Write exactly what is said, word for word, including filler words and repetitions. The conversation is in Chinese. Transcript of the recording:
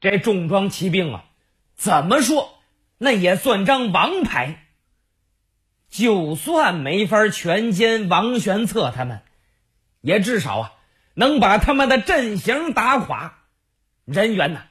这重装骑兵啊，怎么说那也算张王牌。就算没法全歼王玄策他们，也至少啊能把他们的阵型打垮，人员呢